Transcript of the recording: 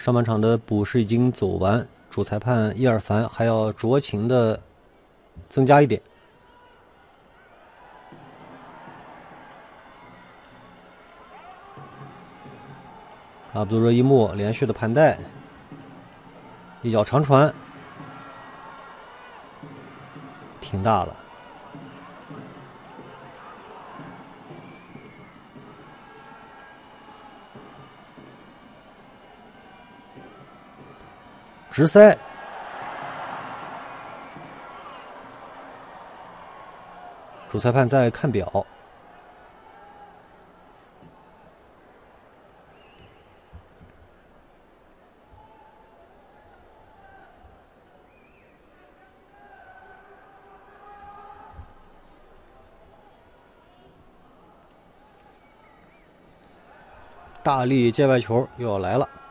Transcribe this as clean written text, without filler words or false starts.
上半场的补时已经走完，主裁判伊尔凡还要酌情的增加一点。阿卜杜热依木连续的盘带，一脚长传，挺大了。直塞，主裁判在看表。大力界外球又要来了。